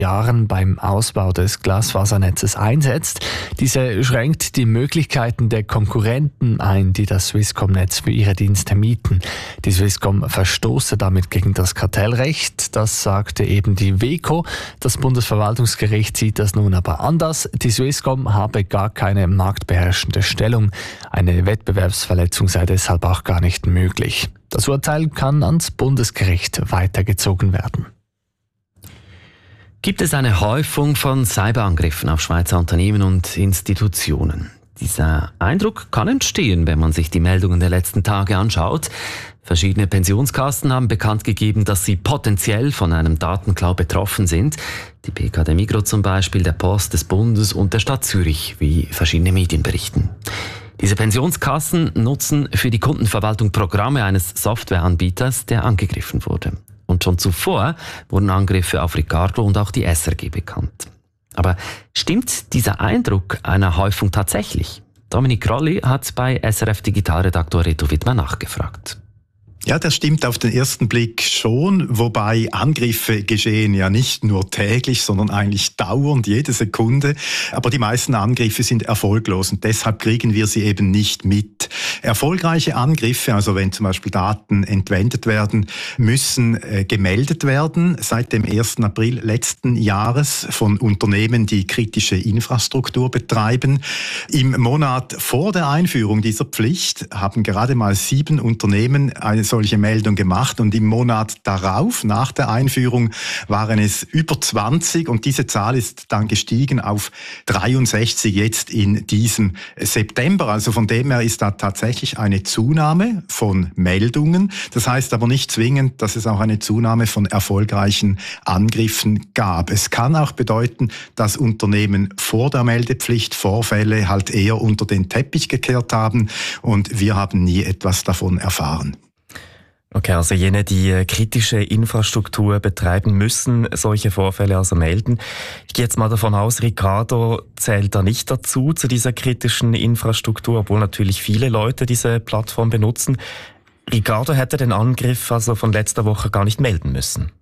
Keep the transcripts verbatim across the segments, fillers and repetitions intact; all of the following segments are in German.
Jahren beim Ausbau des Glasfasernetzes einsetzt. Diese schränkt die Möglichkeiten der Konkurrenten ein, die das Swisscom-Netz für ihre Dienste mieten. Die Swisscom verstoße damit gegen das Kartellrecht. Das sagte eben die W E C O. Das Bundesverwaltungsgericht sieht das nun aber anders. Die Swisscom habe gar keine marktbeherrschende Stellung. Eine Wettbewerbsverletzung sei deshalb auch gar nicht möglich. Das Urteil kann ans Bundesgericht weitergezogen werden. Gibt es eine Häufung von Cyberangriffen auf Schweizer Unternehmen und Institutionen? Dieser Eindruck kann entstehen, wenn man sich die Meldungen der letzten Tage anschaut. Verschiedene Pensionskassen haben bekannt gegeben, dass sie potenziell von einem Datenklau betroffen sind. Die P K der Migros zum Beispiel, der Post des Bundes und der Stadt Zürich, wie verschiedene Medien berichten. Diese Pensionskassen nutzen für die Kundenverwaltung Programme eines Softwareanbieters, der angegriffen wurde. Und schon zuvor wurden Angriffe auf Ricardo und auch die S R G bekannt. Aber stimmt dieser Eindruck einer Häufung tatsächlich? Dominik Rolli hat bei S R F Digitalredaktor Reto Wittmer nachgefragt. Ja, das stimmt auf den ersten Blick schon, wobei Angriffe geschehen ja nicht nur täglich, sondern eigentlich dauernd, jede Sekunde. Aber die meisten Angriffe sind erfolglos und deshalb kriegen wir sie eben nicht mit. Erfolgreiche Angriffe, also wenn zum Beispiel Daten entwendet werden, müssen äh, gemeldet werden seit dem ersten April letzten Jahres von Unternehmen, die kritische Infrastruktur betreiben. Im Monat vor der Einführung dieser Pflicht haben gerade mal sieben Unternehmen eine solche Meldung gemacht und im Monat darauf, nach der Einführung, waren es über zwanzig und diese Zahl ist dann gestiegen auf dreiundsechzig jetzt in diesem September. Also von dem her ist da tatsächlich eine Zunahme von Meldungen. Das heißt aber nicht zwingend, dass es auch eine Zunahme von erfolgreichen Angriffen gab. Es kann auch bedeuten, dass Unternehmen vor der Meldepflicht Vorfälle halt eher unter den Teppich gekehrt haben und wir haben nie etwas davon erfahren. Okay, also jene, die kritische Infrastruktur betreiben, müssen solche Vorfälle also melden. Ich gehe jetzt mal davon aus, Ricardo zählt da nicht dazu, zu dieser kritischen Infrastruktur, obwohl natürlich viele Leute diese Plattform benutzen. Ricardo hätte den Angriff also von letzter Woche gar nicht melden müssen.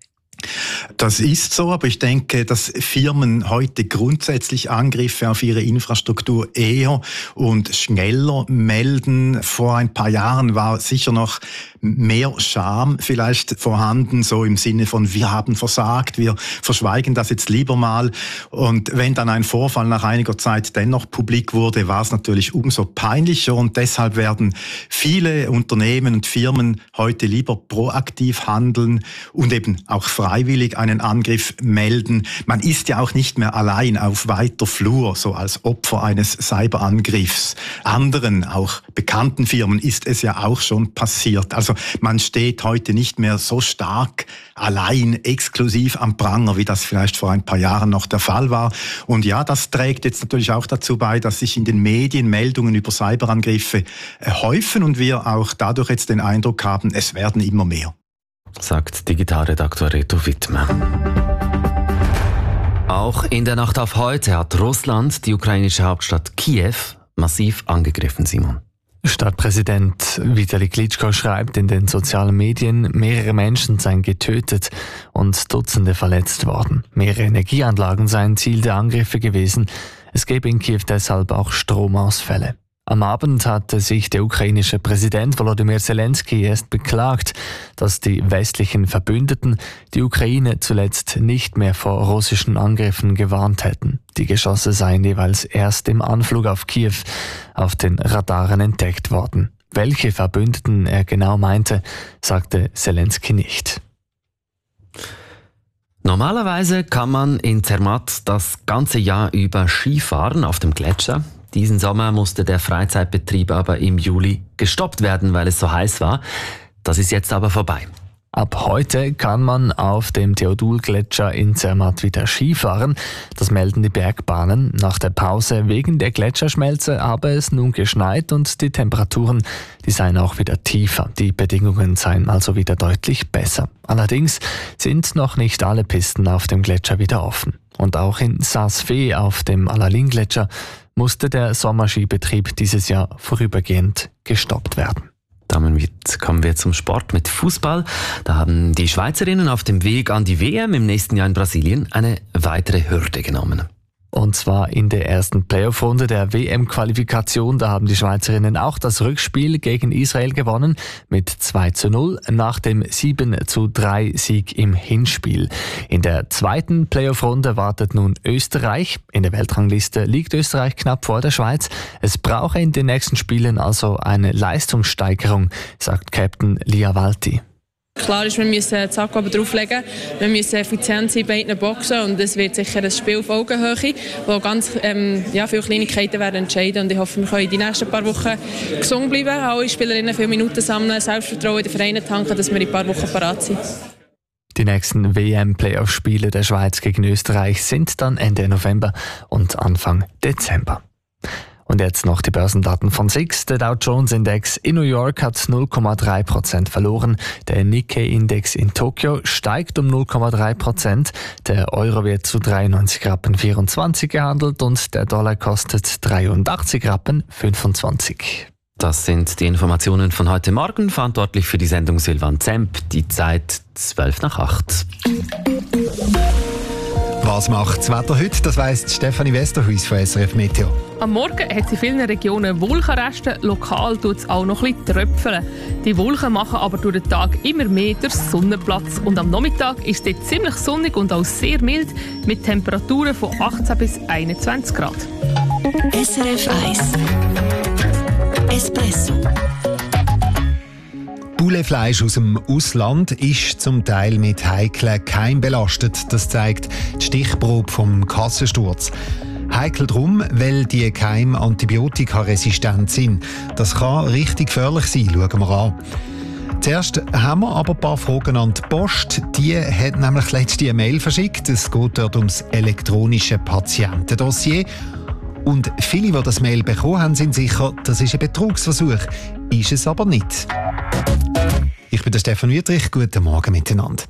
Das ist so, aber ich denke, dass Firmen heute grundsätzlich Angriffe auf ihre Infrastruktur eher und schneller melden. Vor ein paar Jahren war sicher noch mehr Scham vielleicht vorhanden, so im Sinne von, wir haben versagt, wir verschweigen das jetzt lieber mal. Und wenn dann ein Vorfall nach einiger Zeit dennoch publik wurde, war es natürlich umso peinlicher und deshalb werden viele Unternehmen und Firmen heute lieber proaktiv handeln und eben auch freiwillig einen Angriff melden. Man ist ja auch nicht mehr allein auf weiter Flur, so als Opfer eines Cyberangriffs. Anderen, auch bekannten Firmen, ist es ja auch schon passiert. Also man steht heute nicht mehr so stark allein, exklusiv am Pranger, wie das vielleicht vor ein paar Jahren noch der Fall war. Und ja, das trägt jetzt natürlich auch dazu bei, dass sich in den Medien Meldungen über Cyberangriffe häufen und wir auch dadurch jetzt den Eindruck haben, es werden immer mehr. Sagt Digitalredaktor Reto Wittmer. Auch in der Nacht auf heute hat Russland die ukrainische Hauptstadt Kiew massiv angegriffen, Simon. Stadtpräsident Vitali Klitschko schreibt in den sozialen Medien, mehrere Menschen seien getötet und Dutzende verletzt worden. Mehrere Energieanlagen seien Ziel der Angriffe gewesen. Es gebe in Kiew deshalb auch Stromausfälle. Am Abend hatte sich der ukrainische Präsident Volodymyr Zelensky erst beklagt, dass die westlichen Verbündeten die Ukraine zuletzt nicht mehr vor russischen Angriffen gewarnt hätten. Die Geschosse seien jeweils erst im Anflug auf Kiew auf den Radaren entdeckt worden. Welche Verbündeten er genau meinte, sagte Zelensky nicht. Normalerweise kann man in Zermatt das ganze Jahr über Skifahren auf dem Gletscher. Diesen Sommer musste der Freizeitbetrieb aber im Juli gestoppt werden, weil es so heiß war. Das ist jetzt aber vorbei. Ab heute kann man auf dem Theodul-Gletscher in Zermatt wieder Skifahren. Das melden die Bergbahnen. Nach der Pause wegen der Gletscherschmelze habe es nun geschneit und die Temperaturen, die seien auch wieder tiefer. Die Bedingungen seien also wieder deutlich besser. Allerdings sind noch nicht alle Pisten auf dem Gletscher wieder offen. Und auch in Saas-Fee auf dem Alaline-Gletscher musste der Sommerskibetrieb dieses Jahr vorübergehend gestoppt werden. Damit kommen wir zum Sport mit Fußball. Da haben die Schweizerinnen auf dem Weg an die W M im nächsten Jahr in Brasilien eine weitere Hürde genommen. Und zwar in der ersten Playoff-Runde der W M-Qualifikation. Da haben die Schweizerinnen auch das Rückspiel gegen Israel gewonnen mit zwei zu null nach dem sieben zu drei Sieg im Hinspiel. In der zweiten Playoff-Runde wartet nun Österreich. In der Weltrangliste liegt Österreich knapp vor der Schweiz. Es brauche in den nächsten Spielen also eine Leistungssteigerung, sagt Captain Lia Walti. Klar ist, wir müssen das Sack drauflegen, wir müssen effizient sein bei den Boxen und es wird sicher ein Spiel auf Augenhöhe, wo ganz ähm, ja, viele Kleinigkeiten werden entscheiden und ich hoffe, wir können die nächsten paar Wochen gesund bleiben, alle Spielerinnen viele Minuten sammeln, Selbstvertrauen in den Vereinen tanken, dass wir in ein paar Wochen parat sind. Die nächsten W M-Playoff-Spiele der Schweiz gegen Österreich sind dann Ende November und Anfang Dezember. Und jetzt noch die Börsendaten von S I X. Der Dow Jones Index in New York hat null Komma drei Prozent verloren. Der Nikkei-Index in Tokio steigt um null Komma drei Prozent. Der Euro wird zu dreiundneunzig Rappen vierundzwanzig gehandelt und der Dollar kostet dreiundachtzig Rappen fünfundzwanzig. Das sind die Informationen von heute Morgen. Verantwortlich für die Sendung Silvan Zemp. Die Zeit zwölf nach acht. Was macht das Wetter heute? Das weiss Stefanie Westerhuis von S R F Meteo. Am Morgen hat es in vielen Regionen Wolkenreste, lokal tut es auch noch ein bisschen tröpfeln. Die Wolken machen aber durch den Tag immer mehr den Sonnenplatz. Und am Nachmittag ist es ziemlich sonnig und auch sehr mild, mit Temperaturen von achtzehn bis einundzwanzig Grad. S R F eins Espresso. Pouletfleisch aus dem Ausland ist zum Teil mit heiklen Keimen belastet. Das zeigt die Stichprobe vom Kassensturz. Heikel drum, weil die Keime antibiotikaresistent sind. Das kann richtig gefährlich sein, schauen wir an. Zuerst haben wir aber ein paar Fragen an die Post. Die hat nämlich letzte eine Mail verschickt. Es geht dort ums elektronische Patientendossier. Und viele, die das Mail bekommen haben, sind sicher, das ist ein Betrugsversuch. Ist es aber nicht. Ich bin der Stefan Wüthrich. Guten Morgen miteinander.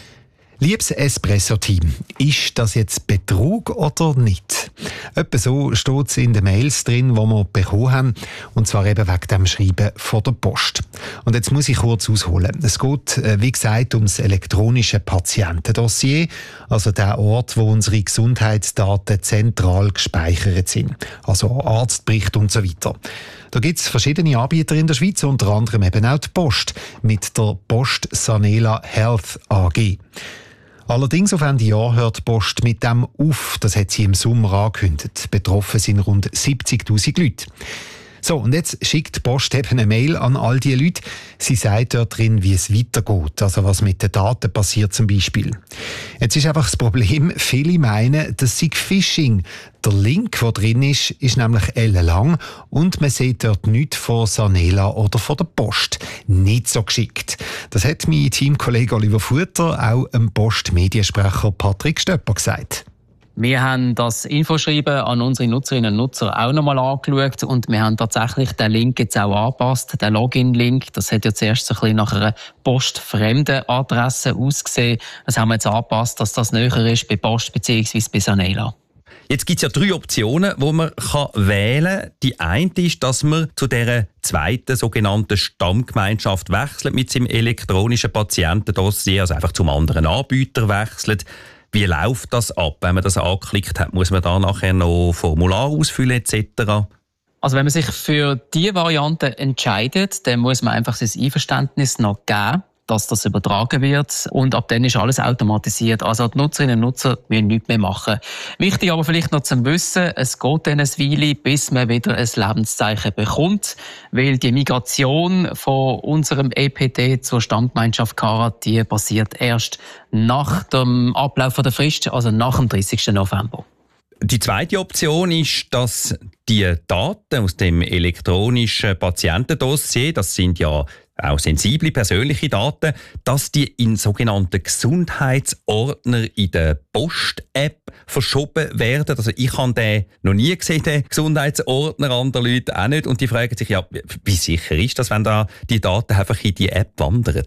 Liebes Espresso-Team, ist das jetzt Betrug oder nicht? Etwa so steht es in den Mails drin, die wir bekommen haben, und zwar eben wegen dem Schreiben von der Post. Und jetzt muss ich kurz ausholen. Es geht, wie gesagt, ums elektronische Patientendossier, also der Ort, wo unsere Gesundheitsdaten zentral gespeichert sind, also Arztbericht und so weiter. Da gibt es verschiedene Anbieter in der Schweiz, unter anderem eben auch die Post mit der Post Sanela Health A G. Allerdings auf Ende Jahr hört die Post mit dem auf. Das hat sie im Sommer angekündigt. Betroffen sind rund siebzigtausend Leute. So, und jetzt schickt die Post eben eine Mail an all diese Leute. Sie sagt dort drin, wie es weitergeht, also was mit den Daten passiert zum Beispiel. Jetzt ist einfach das Problem, viele meinen, das sei Phishing. Der Link, der drin ist, ist nämlich ellenlang und man sieht dort nichts von Sanela oder von der Post. Nicht so geschickt. Das hat mein Teamkollege Oliver Futter auch dem Post-Mediensprecher Patrick Stöpper gesagt. Wir haben das Infoschreiben an unsere Nutzerinnen und Nutzer auch nochmal angeschaut und wir haben tatsächlich den Link jetzt auch angepasst, den Login-Link. Das hat ja zuerst so ein bisschen nach einer postfremden Adresse ausgesehen. Das haben wir jetzt angepasst, dass das näher ist bei Post bzw. bei Sanela. Jetzt gibt es ja drei Optionen, die man kann wählen kann. Die eine ist, dass man zu dieser zweiten sogenannten Stammgemeinschaft wechselt mit seinem elektronischen Patientendossier, also einfach zum anderen Anbieter wechselt. Wie läuft das ab? Wenn man das angeklickt hat, muss man da nachher noch Formular ausfüllen et cetera? Also wenn man sich für diese Variante entscheidet, dann muss man einfach sein Einverständnis noch geben, dass das übertragen wird. Und ab dann ist alles automatisiert. Also die Nutzerinnen und Nutzer müssen nichts mehr machen. Wichtig aber vielleicht noch zum Wissen, es geht dann eine Weile, bis man wieder ein Lebenszeichen bekommt, weil die Migration von unserem E P D zur Stammgemeinschaft Carat, die passiert erst nach dem Ablauf der Frist, also nach dem dreißigsten November. Die zweite Option ist, dass die Daten aus dem elektronischen Patientendossier, das sind ja auch sensible persönliche Daten, dass die in sogenannten Gesundheitsordner in der Post-App verschoben werden. Also ich habe den noch nie gesehen, den Gesundheitsordner, andere Leute auch nicht. Und die fragen sich, ja, wie sicher ist das, wenn da die Daten einfach in die App wandern?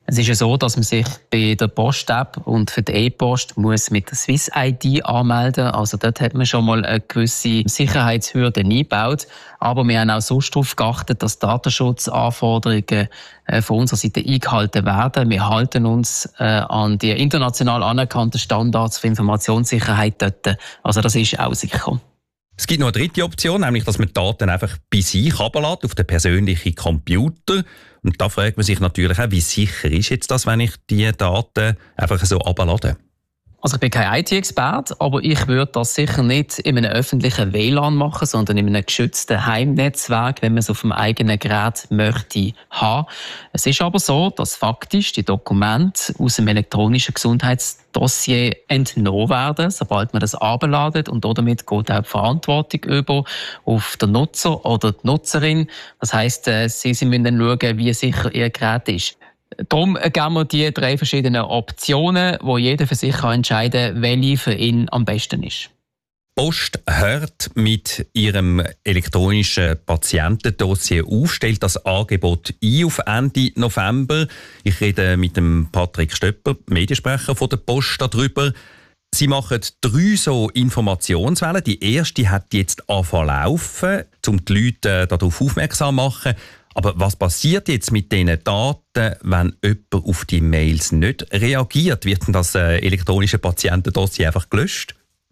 Es ist ja so, dass man sich bei der Post-App und für die E-Post muss mit der Swiss I D anmelden. Also dort hat man schon mal eine gewisse Sicherheitshürde eingebaut. Aber wir haben auch sonst darauf geachtet, dass Datenschutzanforderungen von unserer Seite eingehalten werden. Wir halten uns äh, an die international anerkannten Standards für Informationssicherheit dort. Also das ist auch sicher. Es gibt noch eine dritte Option, nämlich, dass man die Daten einfach bei sich herunterlässt, auf den persönlichen Computer. Und da fragt man sich natürlich auch, wie sicher ist jetzt das, wenn ich die Daten einfach so herunterlade? Also ich bin kein I T-Experte, aber ich würde das sicher nicht in einem öffentlichen W L A N machen, sondern in einem geschützten Heimnetzwerk, wenn man es auf dem eigenen Gerät möchte haben. Es ist aber so, dass faktisch die Dokumente aus dem elektronischen Gesundheitsdossier entnommen werden, sobald man das herunterlädt, und damit geht auch die Verantwortung über auf den Nutzer oder die Nutzerin. Das heisst, sie, sie müssen dann schauen, wie sicher ihr Gerät ist. Darum geben wir die drei verschiedenen Optionen, wo jeder für sich entscheiden kann, welche für ihn am besten ist. Post hört mit ihrem elektronischen Patientendossier auf, stellt das Angebot ein auf Ende November. Ich rede mit dem Patrick Stöpper, Mediensprecher von der Post, darüber. Sie machen drei so Informationswellen. Die erste hat jetzt angefangen zu laufen, um die Leute darauf aufmerksam zu machen. Aber was passiert jetzt mit diesen Daten, wenn jemand auf die Mails nicht reagiert? Wird denn das äh, elektronische Patientendossier einfach gelöscht?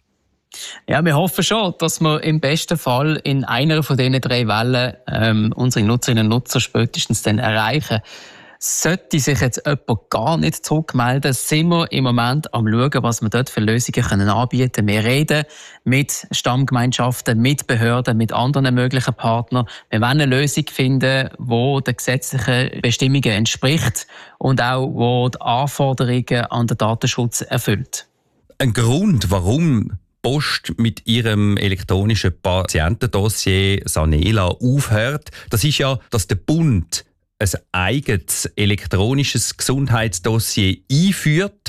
Ja, wir hoffen schon, dass wir im besten Fall in einer von diesen drei Wellen ähm, unsere Nutzerinnen und Nutzer spätestens dann erreichen. Sollte sich jetzt jemand gar nicht zurückmelden, sind wir im Moment am schauen, was wir dort für Lösungen können anbieten können. Wir reden mit Stammgemeinschaften, mit Behörden, mit anderen möglichen Partnern. Wir wollen eine Lösung finden, die den gesetzlichen Bestimmungen entspricht und auch wo die Anforderungen an den Datenschutz erfüllt. Ein Grund, warum Post mit ihrem elektronischen Patientendossier Sanela aufhört, das ist ja, dass der Bund ein eigenes elektronisches Gesundheitsdossier einführt.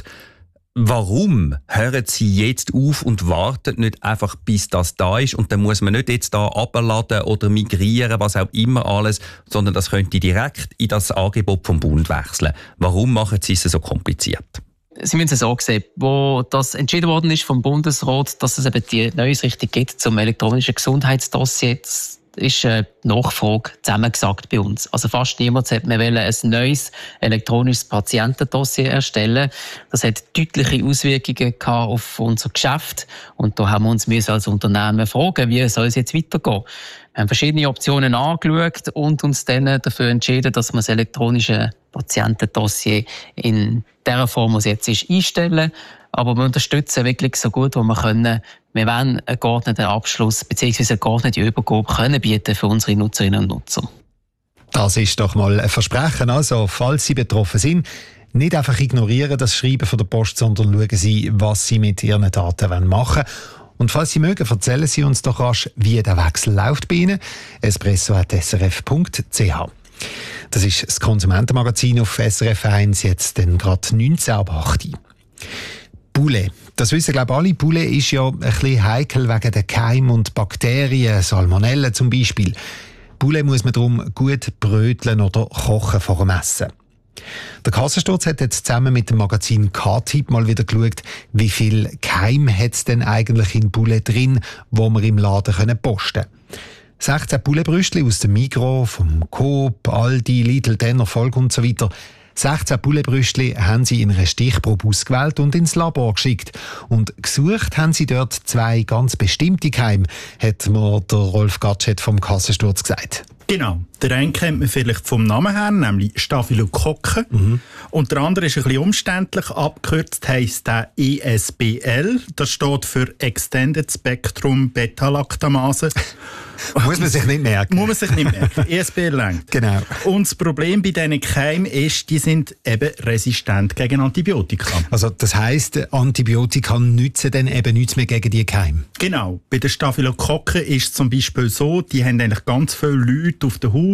Warum hören Sie jetzt auf und warten nicht einfach, bis das da ist? Und dann muss man nicht jetzt da abladen oder migrieren, was auch immer alles, sondern das könnte direkt in das Angebot vom Bund wechseln. Warum machen Sie es so kompliziert? Sie müssen es so sehen, wo das entschieden worden ist vom Bundesrat, dass es eben die Neuausrichtung gibt zum elektronischen Gesundheitsdossier. Das ist eine Nachfrage zusammengesagt bei uns. Also fast niemand hat mehr ein neues elektronisches Patientendossier erstellen. Das hat deutliche Auswirkungen gehabt auf unser Geschäft. Und da haben wir uns als Unternehmen fragen, wie soll es jetzt weitergehen? Wir haben verschiedene Optionen angeschaut und uns dann dafür entschieden, dass wir das elektronische Patientendossier in der Form, wie es jetzt ist, einstellen. Aber wir unterstützen wirklich so gut, wie wir können. Wir wollen einen geordneten Abschluss bzw. eine geordnete Übergabe können bieten für unsere Nutzerinnen und Nutzer. Das ist doch mal ein Versprechen. Also, falls Sie betroffen sind, nicht einfach ignorieren das Schreiben von der Post, sondern schauen Sie, was Sie mit Ihren Daten machen wollen. Und falls Sie mögen, erzählen Sie uns doch rasch, wie der Wechsel läuft bei Ihnen. espresso at s r f punkt c h. Das ist das Konsumentenmagazin auf S R F eins, jetzt dann gerade neunzehn ab acht. Poulet. Das wissen, glaube ich, alle. Poulet ist ja ein bisschen heikel wegen der Keime und Bakterien, Salmonellen zum Beispiel. Poulet muss man darum gut bröteln oder kochen vor dem Essen. Der Kassensturz hat jetzt zusammen mit dem Magazin K-Tipp mal wieder geschaut, wie viel Keim hat es denn eigentlich in Poulet drin, wo wir im Laden können posten können. sechzehn Pouletbrüstli aus dem Migros, vom Coop, Aldi, Lidl, Denner, Volk und so weiter. sechzehn Pouletbrüstli haben sie in einer Stichprobe ausgewählt und ins Labor geschickt. Und gesucht haben sie dort zwei ganz bestimmte Keime, hat mir der Rolf Gatschet vom Kassensturz gesagt. Genau. Der eine kennt man vielleicht vom Namen her, nämlich Staphylokokken. Mhm. Und der andere ist ein bisschen umständlich. Abgekürzt heisst der E S B L. Das steht für Extended Spectrum Beta-Lactamase. Muss man sich nicht merken. Muss man sich nicht merken. E S B L längt. Genau. Und das Problem bei diesen Keimen ist, die sind eben resistent gegen Antibiotika. Also das heisst, Antibiotika nützen dann eben nichts mehr gegen die Keime? Genau. Bei den Staphylokokken ist es zum Beispiel so, die haben eigentlich ganz viele Leute auf der Haut,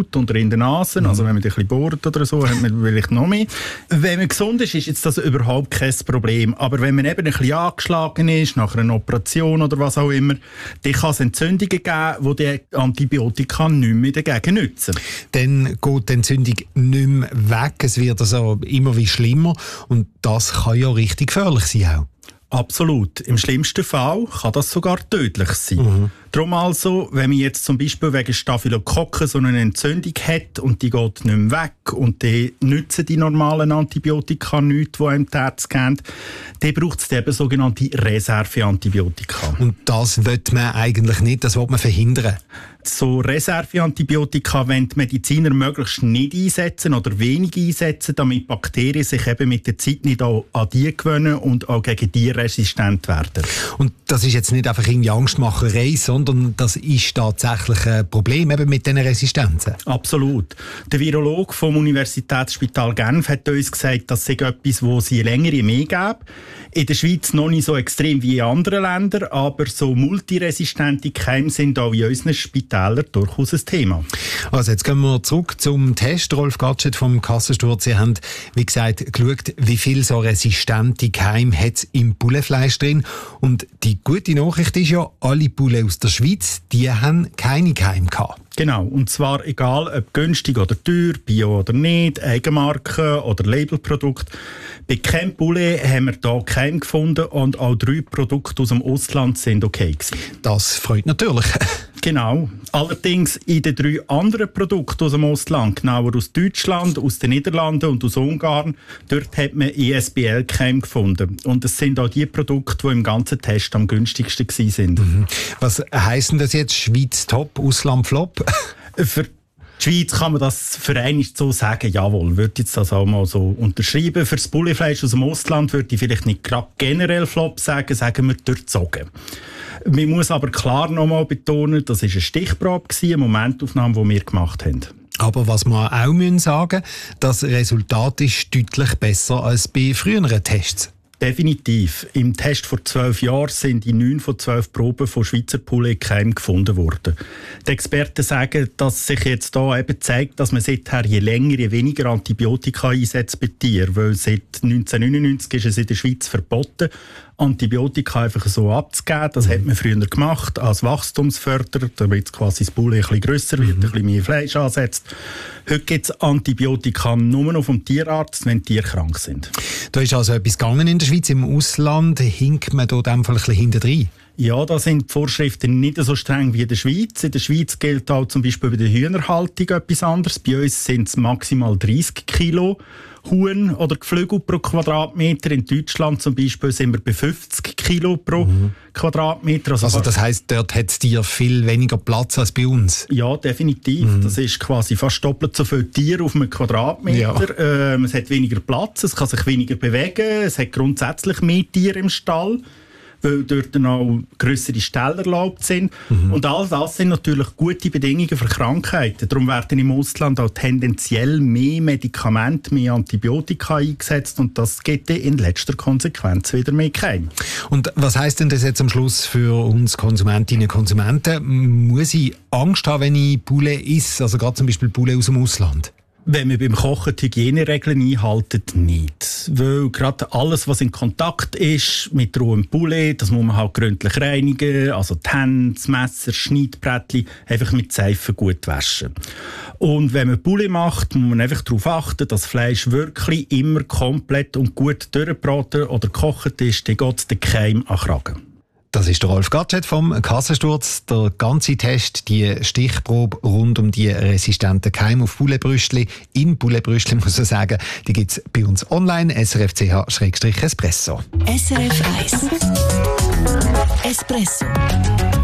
Haut oder in der Nase. Mhm. Also wenn man ein bisschen bohrt oder so, hat man vielleicht noch mehr. Wenn man gesund ist, ist jetzt das überhaupt kein Problem. Aber wenn man eben ein bisschen angeschlagen ist, nach einer Operation oder was auch immer, dann kann es Entzündungen geben, die die Antibiotika nicht mehr dagegen nützen. Dann geht die Entzündung nicht mehr weg, es wird also immer wie schlimmer und das kann ja richtig gefährlich sein auch. Absolut. Im schlimmsten Fall kann das sogar tödlich sein. Mhm. Darum also, wenn man jetzt zum Beispiel wegen Staphylokokken so eine Entzündung hat und die geht nicht mehr weg und die nützen die normalen Antibiotika nichts, die einem die Ärzte geben, dann braucht es eben sogenannte Reserveantibiotika. Und das will man eigentlich nicht, das will man verhindern. So Reserveantibiotika wollen die Mediziner möglichst nicht einsetzen oder wenig einsetzen, damit Bakterien sich eben mit der Zeit nicht an die gewöhnen und auch gegen die resistent werden. Und das ist jetzt nicht einfach irgendwie Angstmacherei, sondern das ist tatsächlich ein Problem eben mit diesen Resistenzen. Absolut. Der Virologe vom Universitätsspital Genf hat uns gesagt, das sei etwas, wo es je länger je mehr gäbe. In der Schweiz noch nicht so extrem wie in anderen Ländern, aber so multiresistente Keime sind auch in unseren Spitälern durchaus ein Thema. Also jetzt gehen wir zurück zum Test. Rolf Gatschet vom Kassensturz. Sie haben, wie gesagt, geschaut, wie viel so resistente Keime hat es im Bullefleisch drin. Und die gute Nachricht ist ja, alle Bulle aus der Schweiz, die haben keine Keime gehabt. Genau, und zwar egal ob günstig oder teuer, Bio oder nicht, Eigenmarke oder Labelprodukt. Bei keinem Poulet haben wir hier Keime gefunden und auch drei Produkte aus dem Ausland sind okay gewesen. Das freut natürlich. Genau. Allerdings in den drei anderen Produkten aus dem Ausland, genauer aus Deutschland, aus den Niederlanden und aus Ungarn, dort hat man E S B L-Keime gefunden. Und es sind auch die Produkte, die im ganzen Test am günstigsten waren. Mhm. Was heisst denn das jetzt? Schweiz top, Ausland flop? Für die Schweiz kann man das für einmal so sagen, jawohl, würde jetzt das auch mal so unterschreiben. Für das Bullefleisch aus dem Ausland würde ich vielleicht nicht gerade generell flop sagen, sagen wir durchzogen. Man muss aber klar noch mal betonen, das war eine Stichprobe, eine Momentaufnahme, die wir gemacht haben. Aber was wir auch müssen sagen, das Resultat ist deutlich besser als bei früheren Tests. Definitiv. Im Test vor zwölf Jahren sind in neun von zwölf Proben von Schweizer Poulet Keime gefunden worden. Die Experten sagen, dass sich jetzt hier eben zeigt, dass man seither je länger, je weniger Antibiotika einsetzt bei Tieren. Weil seit neunzehnhundertneunundneunzig ist es in der Schweiz verboten, Antibiotika einfach so abzugeben. Das hat man früher gemacht als Wachstumsförderer, damit quasi das Poulet ein bisschen grösser wird, mhm. ein bisschen mehr Fleisch ansetzt. Heute gibt es Antibiotika nur noch vom Tierarzt, wenn Tiere krank sind. Da ist also etwas gegangen in der Schweiz. Im Ausland hinkt man dort einfach ein bisschen hinterdrein. Ja, da sind die Vorschriften nicht so streng wie in der Schweiz. In der Schweiz gilt auch zum Beispiel bei der Hühnerhaltung etwas anderes. Bei uns sind es maximal dreißig Kilo Huhn oder Geflügel pro Quadratmeter. In Deutschland zum Beispiel sind wir bei fünfzig Kilo pro mhm. Quadratmeter. Also, also das heisst, dort hat es dir viel weniger Platz als bei uns? Ja, definitiv. Mhm. Das ist quasi fast doppelt so viele Tiere auf einem Quadratmeter. Ja. Ähm, es hat weniger Platz, es kann sich weniger bewegen, es hat grundsätzlich mehr Tiere im Stall, weil dort dann auch grössere Ställe erlaubt sind. Mhm. Und all das sind natürlich gute Bedingungen für Krankheiten. Darum werden im Ausland auch tendenziell mehr Medikamente, mehr Antibiotika eingesetzt und das gibt in letzter Konsequenz wieder mehr Keime. Und was heisst denn das jetzt am Schluss für uns Konsumentinnen und Konsumenten? Muss ich Angst haben, wenn ich Poulet esse, also gerade zum Beispiel Poulet aus dem Ausland? Wenn wir beim Kochen die Hygieneregeln einhalten, nicht. Weil gerade alles, was in Kontakt ist mit rohem Poulet, das muss man halt gründlich reinigen. Also die Hände, das Messer, Schneidbrettchen, einfach mit Seife gut waschen. Und wenn man Poulet macht, muss man einfach darauf achten, dass das Fleisch wirklich immer komplett und gut durchgebraten oder gekocht ist, dann geht es den Keim an den Kragen. Das ist der Rolf Gatschet vom Kassensturz. Der ganze Test, die Stichprobe rund um die resistenten Keime auf Pouletbrüstli, in Pouletbrüstli muss ich sagen, die gibt es bei uns online, S R F C H Espresso. S R F eins Espresso.